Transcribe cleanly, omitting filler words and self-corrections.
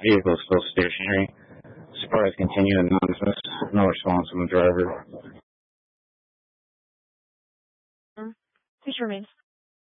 Vehicle still stationary. Surprise continued non-dismiss. No response from the driver. Please remain